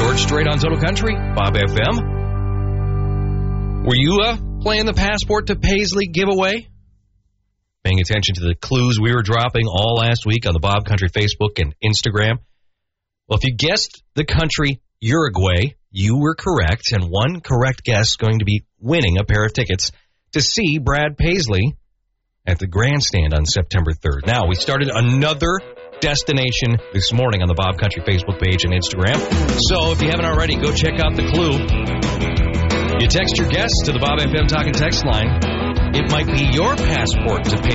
Passport, straight on Total Country, Bob FM. Were you playing the Passport to Paisley giveaway? Paying attention to the clues we were dropping all last week on the Bob Country Facebook and Instagram? Well, if you guessed the country Uruguay, you were correct, and one correct guess is going to be winning a pair of tickets to see Brad Paisley at the Grandstand on September 3rd. Now, we started another destination this morning on the Bob Country Facebook page and Instagram. So if you haven't already, go check out the clue. You text your guess to the Bob FM Talk and Text line. It might be your passport to